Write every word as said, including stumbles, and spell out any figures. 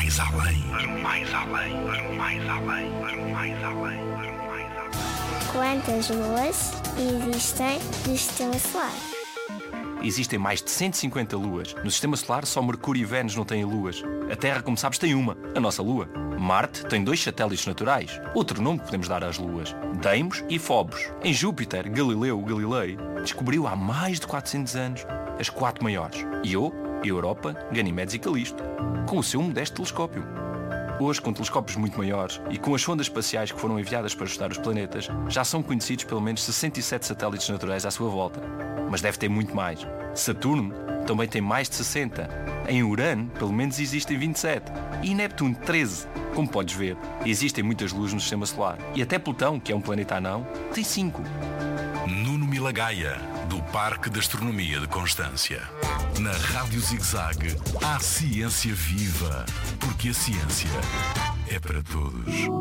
mais além, para o mais além, para o mais além, para o mais além, para o mais além. Quantas luas existem no Sistema Solar? Existem mais de cento e cinquenta luas. No Sistema Solar, só Mercúrio e Vênus não têm luas. A Terra, como sabes, tem uma, a nossa Lua. Marte tem dois satélites naturais. Outro nome que podemos dar às luas: Deimos e Phobos. Em Júpiter, Galileu Galilei descobriu há mais de quatrocentos anos as quatro maiores: Io, Europa, Ganimedes e Calisto, com o seu modesto telescópio. Hoje, com telescópios muito maiores e com as sondas espaciais que foram enviadas para estudar os planetas, já são conhecidos pelo menos sessenta e sete satélites naturais à sua volta. Mas deve ter muito mais. Saturno também tem mais de sessenta. Em Urano, pelo menos existem vinte e sete. E Neptuno, treze. Como podes ver, existem muitas luzes no Sistema Solar. E até Plutão, que é um planeta anão, tem cinco. Nuno Milagaya, do Parque de Astronomia de Constância. Na Rádio Zig-Zag, há ciência viva, porque a ciência é para todos.